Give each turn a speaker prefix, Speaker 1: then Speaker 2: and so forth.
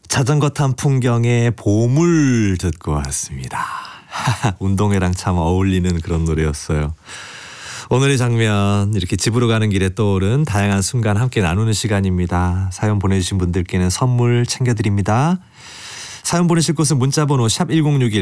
Speaker 1: 자전거 탄 풍경에 보물 듣고 왔습니다. 운동회랑 참 어울리는 그런 노래였어요. 오늘의 장면, 이렇게 집으로 가는 길에 떠오른 다양한 순간 함께 나누는 시간입니다. 사연 보내주신 분들께는 선물 챙겨드립니다. 사연 보내실 곳은 문자번호 샵1061